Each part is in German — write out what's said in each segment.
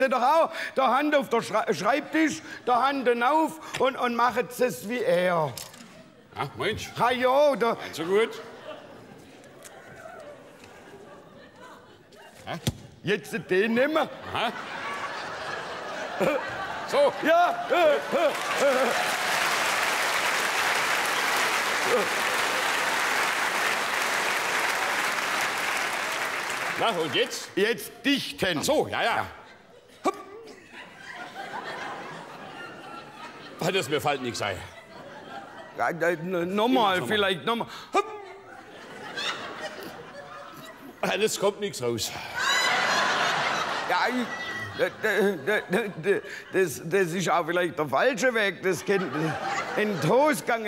doch auch. Der Hand auf der Schreibtisch, der Hand auf und machen es wie er. Ja, meinst du? Ha ja, da. So gut. Ja? Jetzt den nehmen. Aha. So. Ja. Na, und jetzt? Jetzt dichten. Ach so, ja, ja. Ja. Das mir fällt nichts ein. Ja, nochmal, vielleicht nochmal. Das kommt nichts raus. Ja, das ist auch vielleicht der falsche Weg. Das kennt in den Tosgang.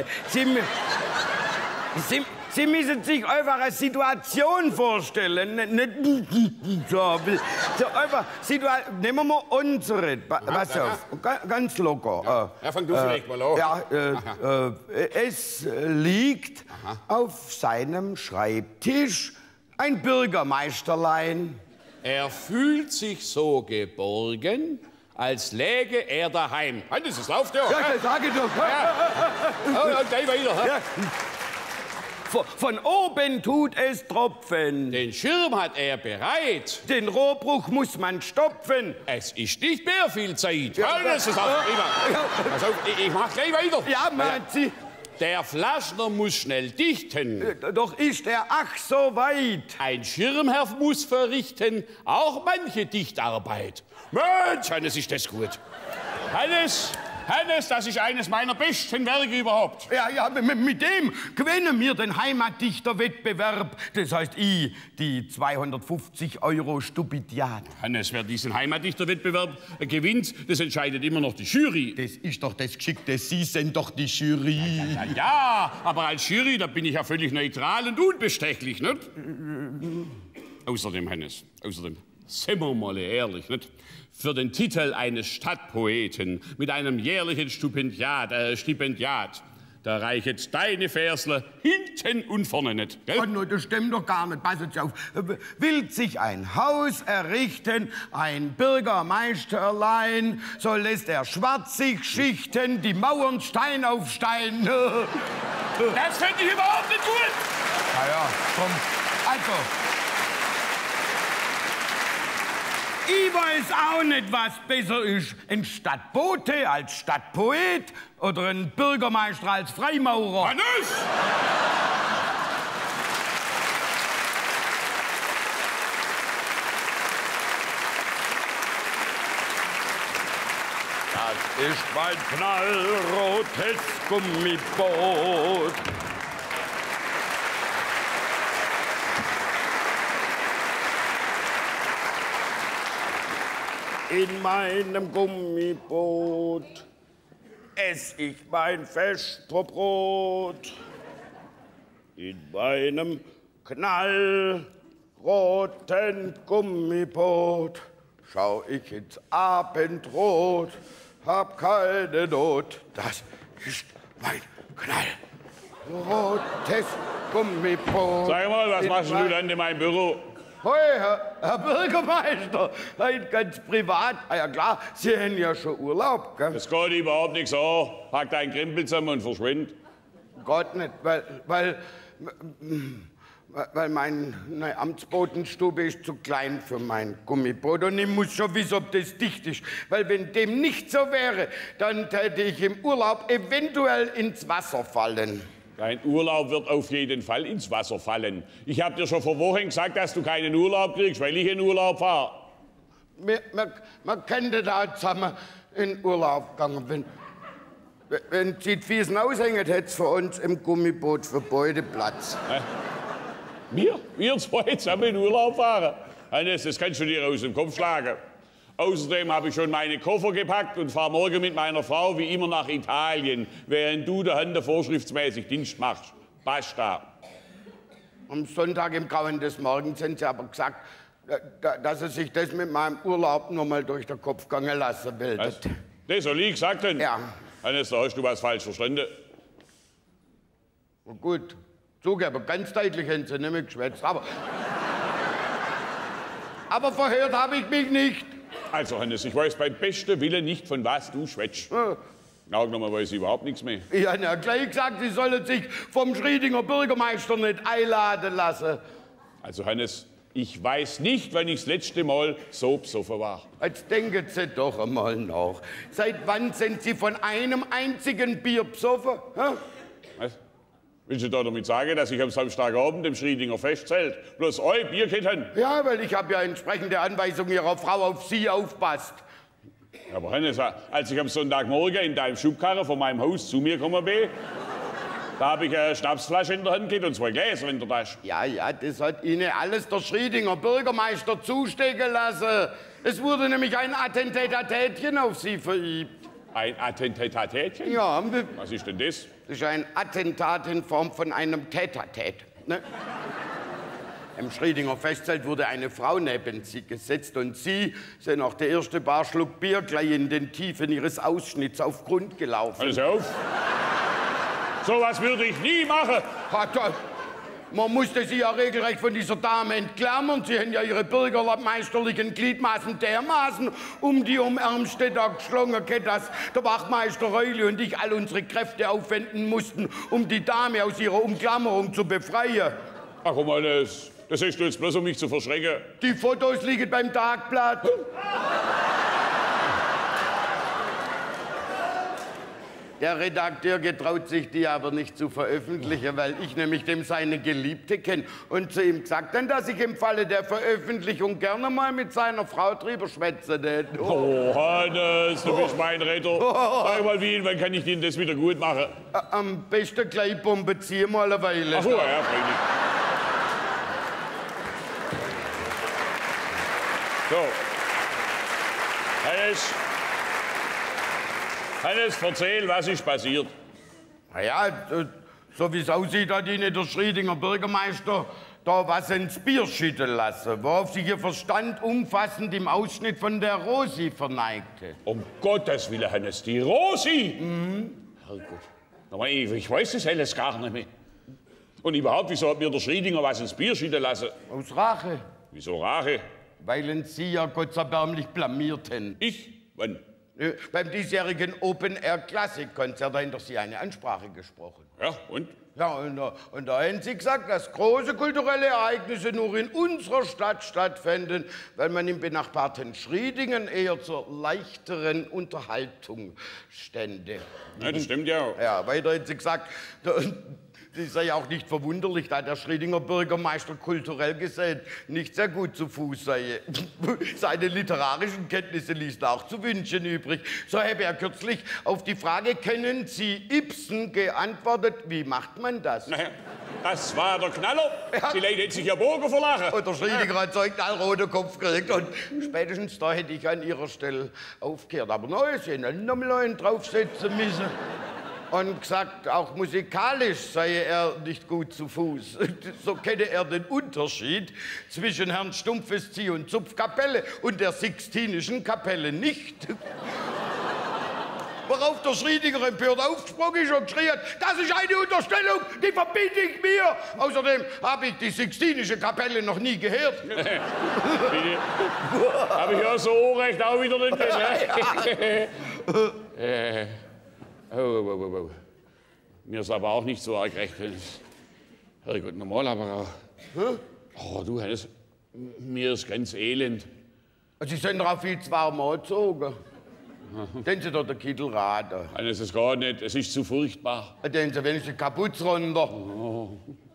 Sie müssen sich einfach eine Situation vorstellen. Nicht so einfach. Nehmen wir mal unsere. Pass auf, ganz locker. Ja, fang du vielleicht mal an. Ja, es liegt auf seinem Schreibtisch ein Bürgermeisterlein. Er fühlt sich so geborgen, als läge er daheim. Das ist läuft ja. Ja, das sage ich doch. Ja. Und gleich weiter. Ja. Von oben tut es tropfen. Den Schirm hat er bereit. Den Rohrbruch muss man stopfen. Es ist nicht mehr viel Zeit. Ja, das ist auch prima. Also, ich mach gleich weiter. Ja, meint Sie. Der Flaschner muss schnell dichten. Doch ist er ach so weit. Ein Schirmherr muss verrichten auch manche Dichtarbeit. Mensch, Hannes, ist das gut. Hannes, das ist eines meiner besten Werke überhaupt. Ja, mit dem gewinnen wir den Heimatdichterwettbewerb. Das heißt, die 250 € Stupidiat. Hannes, wer diesen Heimatdichterwettbewerb gewinnt, das entscheidet immer noch die Jury. Das ist doch das Geschickte. Sie sind doch die Jury. Ja, aber als Jury, da bin ich ja völlig neutral und unbestechlich, nicht? Außerdem, Hannes, sind wir mal ehrlich, nicht? Für den Titel eines Stadtpoeten mit einem jährlichen Stipendiat, da reichet deine Versle hinten und vorne nicht. Gell? Oh, no, das stimmt doch gar nicht. Pass auf. Will sich ein Haus errichten, ein Bürgermeisterlein, so lässt er schwarzig schichten, die Mauern Stein auf Stein. Das finde ich überhaupt nicht gut. Ja, komm. Also. Ich weiß auch nicht, was besser ist. Ein Stadtbote als Stadtpoet oder ein Bürgermeister als Freimaurer. Hannes! Das ist mein knallrotes Gummiboot. In meinem Gummiboot ess ich mein Vesperbrot. In meinem knallroten Gummiboot schau ich ins Abendrot, hab keine Not. Das ist mein knallrotes Gummiboot. Sag mal, was machst du dann in meinem Büro? Hoi, Herr Bürgermeister, heute ganz privat. Ah ja klar, Sie haben ja schon Urlaub, gell? Das geht überhaupt nichts an. Pack deinen Krempel zusammen und verschwind. Gott nicht, weil meine Amtsbotenstube ist zu klein für mein Gummiboot und ich muss schon wissen, ob das dicht ist. Weil wenn dem nicht so wäre, dann täte ich im Urlaub eventuell ins Wasser fallen. Dein Urlaub wird auf jeden Fall ins Wasser fallen. Ich habe dir schon vor Wochen gesagt, dass du keinen Urlaub kriegst, weil ich in Urlaub fahre. Man könnte da zusammen in Urlaub gegangen. Wenn Sie die Füße aushängen, hätte es für uns im Gummiboot für beide Platz. Wir zwei zusammen in Urlaub fahren? Hannes, das kannst du dir aus dem Kopf schlagen. Außerdem habe ich schon meine Koffer gepackt und fahre morgen mit meiner Frau wie immer nach Italien, während du daheim vorschriftsmäßig Dienst machst. Basta. Am Sonntag im Grauen des Morgens haben Sie aber gesagt, dass Sie sich das mit meinem Urlaub nur mal durch den Kopf gehen lassen will. Was? Das soll ich gesagt haben? Ja. Hannes, da hast du was falsch verstanden. Na gut, zugeben, ganz deutlich haben Sie nicht mehr geschwätzt. Aber verhört habe ich mich nicht. Also, Hannes, ich weiß beim besten Willen nicht, von was du schwätzt. Irgendwann weiß ich überhaupt nichts mehr. Ich habe ja gleich gesagt, Sie sollen sich vom Schriedinger Bürgermeister nicht einladen lassen. Also, Hannes, ich weiß nicht, wann ich das letzte Mal so besoffen war. Jetzt denken Sie doch einmal nach. Seit wann sind Sie von einem einzigen Bier besoffen? Hä? Was? Willst du da damit sagen, dass ich am Samstagabend im Schriedinger Festzelt bloß ein Bier gehabt habe? Ja, weil ich habe ja entsprechende Anweisungen Ihrer Frau auf Sie aufpasst. Aber Hannes, als ich am Sonntagmorgen in deinem Schubkarren von meinem Haus zu mir gekommen bin, da habe ich eine Schnapsflasche in der Hand gehabt und 2 Gläser in der Tasche. Ja, das hat Ihnen alles der Schriedinger Bürgermeister zustecken lassen. Es wurde nämlich ein Attentatätchen auf Sie verübt. Ein Attentatätchen? Ja. Was ist denn das? Das ist ein Attentat in Form von einem Tätertät. Ne? Im Schriedinger Festzelt wurde eine Frau neben Sie gesetzt und Sie sind nach der ersten Bar Schluck Bier gleich in den Tiefen Ihres Ausschnitts auf Grund gelaufen. Alles auf! So was würde ich nie machen! Man musste Sie ja regelrecht von dieser Dame entklammern. Sie haben ja Ihre bürgermeisterlichen Gliedmaßen dermaßen um die Ermstedter geschlungen, dass der Wachtmeister Reuli und ich all unsere Kräfte aufwenden mussten, um die Dame aus ihrer Umklammerung zu befreien. Ach komm mal, das hast du jetzt bloß, um mich zu verschrecken. Die Fotos liegen beim Tagblatt. Der Redakteur getraut sich die aber nicht zu veröffentlichen, weil ich nämlich dem seine Geliebte kenne und zu ihm gesagt habe, dass ich im Falle der Veröffentlichung gerne mal mit seiner Frau drüber schwätzen hätte. Oh, Hannes, du bist mein Retter. Sag mal, wann kann ich Ihnen das wieder gut machen? Am besten gleich Bombe ziehen mal eine Weile. Ach so, ja, freilich. So. Hannes, erzähl, was ist passiert? Na ja, so wie es aussieht, hat Ihnen der Schriedinger Bürgermeister da was ins Bier schütten lassen, worauf sich Ihr Verstand umfassend im Ausschnitt von der Rosi verneigte. Um Gottes Willen, Hannes, die Rosi! Herrgott. Aber ich weiß das alles gar nicht mehr. Und überhaupt, wieso hat mir der Schriedinger was ins Bier schütten lassen? Aus Rache. Wieso Rache? Weil Sie ja gotterbärmlich blamierten. Ich? Wann? Beim diesjährigen Open-Air-Klassik-Konzert hat doch Sie eine Ansprache gesprochen. Ja, und? Ja, und da haben Sie gesagt, dass große kulturelle Ereignisse nur in unserer Stadt stattfinden, weil man im benachbarten Schriedingen eher zur leichteren Unterhaltung stände. Ja, das stimmt ja. Ja, weiter haben Sie gesagt, das sei auch nicht verwunderlich, da der Schriedinger Bürgermeister kulturell gesehen nicht sehr gut zu Fuß sei. Seine literarischen Kenntnisse ließen auch zu wünschen übrig. So habe er kürzlich auf die Frage, kennen Sie Ibsen, geantwortet, wie macht man das? Naja, das war der Knaller. Ja. Die Leute hätten sich ja Bogen verlachen. Und der Schriedinger hat so einen knallroten Kopf gekriegt. Und spätestens da hätte ich an Ihrer Stelle aufgehört. Aber nein, Sie hätten noch mal einen draufsetzen müssen. Und gesagt, auch musikalisch sei er nicht gut zu Fuß. So kenne er den Unterschied zwischen Herrn Stumpfes Zieh- und Zupfkapelle und der Sixtinischen Kapelle nicht. Worauf der Schriedinger empört aufgesprungen ist und geschrien hat, das ist eine Unterstellung, die verbiete ich mir. Außerdem habe ich die Sixtinische Kapelle noch nie gehört. Habe ich ja so recht auch wieder nicht gehört. Oh. Mir ist aber auch nicht so arg recht. Herrgott, normal, aber auch. Oh, du, Hannes, mir ist ganz elend. Sie sind doch viel zu warm angezogen. Den Sie doch den Kittel raten. Hannes, es geht nicht, es ist zu furchtbar. Den Sie wenigstens kaputt runter. Oh.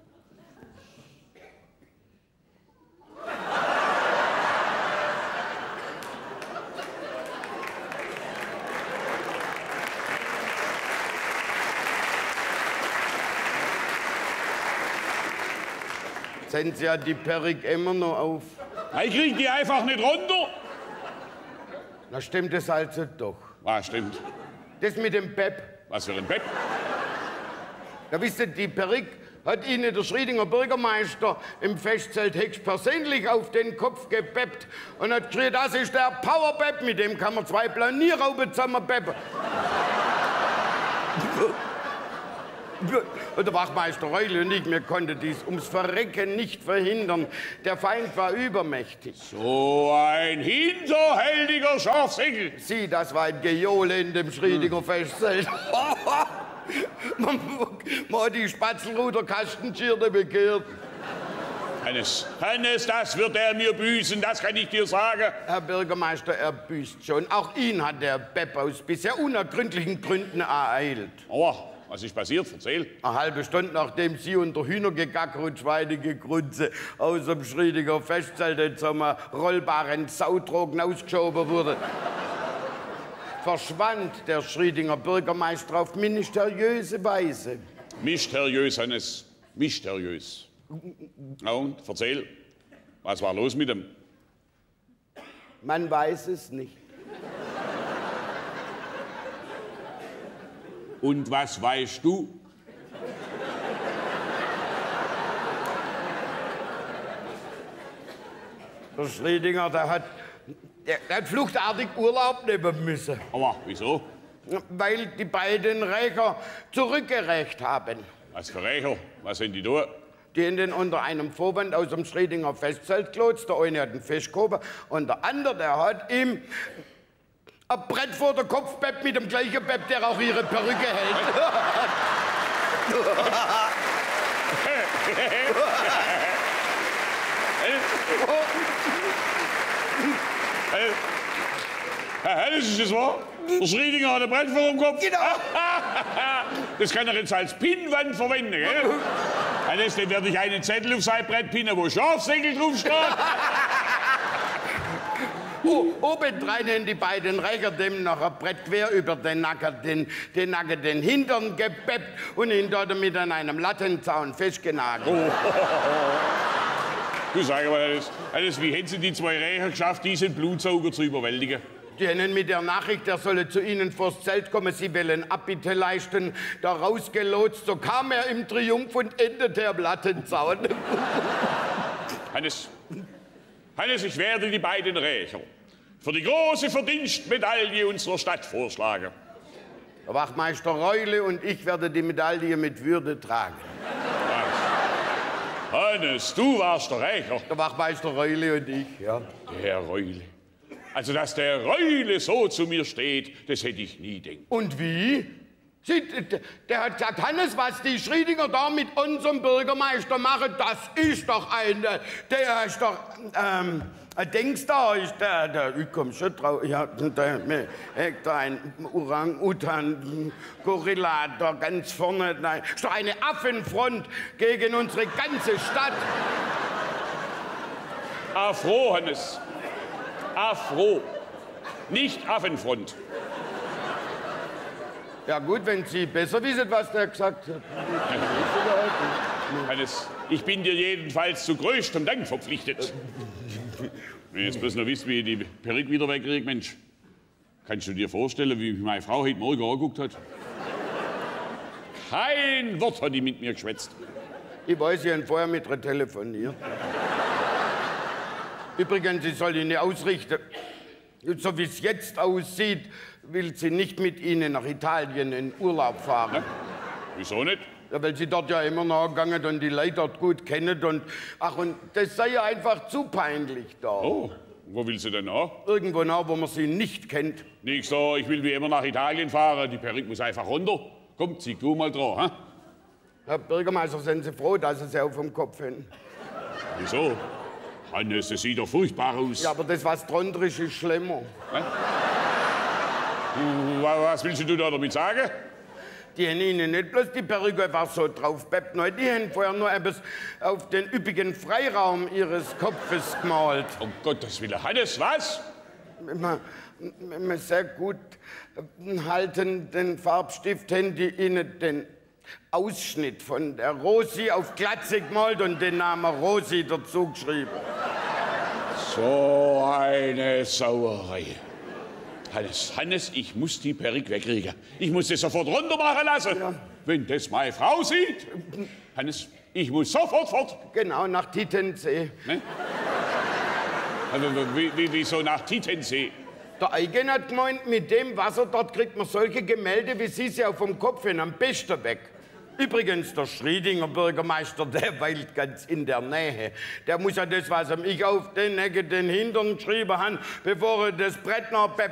Sind Sie ja die Perrik immer noch auf? Ich krieg die einfach nicht runter. Na, stimmt es also doch. Was stimmt? Das mit dem Pep. Was für ein Bett? Da wisst ihr, die Perrik hat Ihnen der Schriedinger Bürgermeister im Festzelt höchstpersönlich auf den Kopf gepeppt und hat geschrien, das ist der Powerpep, mit dem kann man 2 Planierrauben zusammenpeppen. Und der Wachmeister Reule und ich, wir konnten dies ums Verrecken nicht verhindern. Der Feind war übermächtig. So ein hinterhältiger Scharfsäckel. Sieh, das war ein Gejohle in dem Schriedinger Festzelt. Man hat die Spatzelruder-Kastenschierne bekehrt. Hannes, das wird er mir büßen, das kann ich dir sagen. Herr Bürgermeister, er büßt schon. Auch ihn hat der Bepp aus bisher unergründlichen Gründen ereilt. Oh, was ist passiert? Erzähl. Eine halbe Stunde nachdem Sie unter Hühnergegacker und Schweinegegrunze aus dem Schriedinger Festzelt zum rollbaren Sautrogen ausgeschoben wurde, verschwand der Schriedinger Bürgermeister auf mysteriöse Weise. Mysteriös, Hannes, mysteriös. Na und, erzähl, was war los mit ihm? Man weiß es nicht. Und was weißt du? Der Schriedinger, der hat fluchtartig Urlaub nehmen müssen. Aber wieso? Weil die beiden Rächer zurückgerächt haben. Was für Rächer? Was sind die da? Die haben den unter einem Vorwand aus dem Schriedinger Festzelt gelotst. Der eine hat einen Fisch gehoben und der andere, der hat ihm ein Brett vor der Kopfbepp mit dem gleichen Bepp, der auch ihre Perücke hält. Das ist das wahr? Der Schriedinger hat ein Brett vor dem Kopf. Genau. Das kann er jetzt als Pinnwand verwenden, gell? Hannes, dann werde ich einen Zettel auf sein Brett pinnen, wo Scharfsäckel draufsteht. Obendrein haben die beiden Rächer dem noch ein Brett quer über den Nacken, den Hintern gebeppt und ihn dort mit an einem Lattenzaun festgenagelt. Oh. Du sag mal, Hannes, wie hätten Sie die zwei Rächer geschafft, diesen Blutsauger zu überwältigen? Die haben mit der Nachricht, er solle zu ihnen vors Zelt kommen, sie wollen Abbitte leisten, da rausgelotst. So kam er im Triumph und endete am Lattenzaun. Hannes, ich werde die beiden Rächer für die große Verdienstmedaille unserer Stadt vorschlagen. Der Wachmeister Reule und ich werde die Medaille mit Würde tragen. Hannes, du warst der Rächer. Der Wachmeister Reule und ich, ja. Der Reule. Also, dass der Reule so zu mir steht, das hätte ich nie gedacht. Und wie? Der hat gesagt, Hannes, was die Schriedinger da mit unserem Bürgermeister machen, das ist doch der ist doch, ein Dings da, ist der, ich komm schon drauf, ja, da ein Orang-Utan, Gorilla da ganz vorne, nein, ist doch eine Affenfront gegen unsere ganze Stadt. Afro, Hannes. Afro, nicht Affenfront. Ja gut, wenn Sie besser wissen, was der gesagt hat. Hannes, ich bin dir jedenfalls zu größtem Dank verpflichtet. Wenn du jetzt bloß noch wisst, wie ich die Perücke wieder wegkriege, Mensch. Kannst du dir vorstellen, wie meine Frau heute Morgen angeguckt hat? Kein Wort hat die mit mir geschwätzt. Ich weiß, Sie haben vorher mit ihr telefoniert. Übrigens, sie soll Ihnen ausrichten, so wie es jetzt aussieht, will sie nicht mit Ihnen nach Italien in Urlaub fahren. Na, wieso nicht? Ja, weil sie dort ja immer nachgegangen und die Leute dort gut kennen und das sei ja einfach zu peinlich da. Oh, wo will sie denn nach? Irgendwo nach, wo man sie nicht kennt. Nix so, ich will wie immer nach Italien fahren, die Perücke muss einfach runter. Komm, zieh du mal dran, ha? Herr Bürgermeister, sind Sie froh, dass Sie sie auf dem Kopf haben? Wieso? Hannes, das sieht doch furchtbar aus. Ja, aber das, was drunter ist, ist schlimmer. Was willst du da damit sagen? Die haben Ihnen nicht bloß die Perücke einfach so drauf beppt, nein, die haben vorher nur etwas auf den üppigen Freiraum Ihres Kopfes gemalt. Um Gottes Willen, Hannes, was? Wenn man sehr gut halten, den Farbstift haben die Ihnen den Ausschnitt von der Rosi auf Glatze gemalt und den Namen Rosi dazu geschrieben. So eine Sauerei. Hannes, ich muss die Perücke wegkriegen. Ich muss sie sofort runter machen lassen. Ja. Wenn das meine Frau sieht. Hannes, ich muss sofort fort. Genau, nach Tittensee. Ne? Also, wieso nach Tittensee? Der Eigen hat gemeint, mit dem Wasser dort kriegt man solche Gemälde, wie Sie auf dem Kopf haben, am besten weg. Übrigens, der Schriedinger Bürgermeister, der weilt ganz in der Nähe. Der muss ja das, was ihm ich auf den Hintern geschrieben habe, bevor er das Brettner